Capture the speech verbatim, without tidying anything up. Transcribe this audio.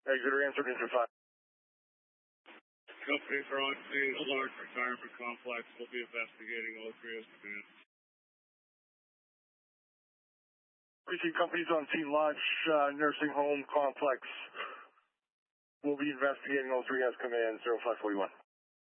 Exeter answered into five. Company for on scene, a large retirement complex. We'll be investigating all three as command. Precinct companies on scene, large uh, nursing home complex. We'll be investigating all three as command, zero five forty-one.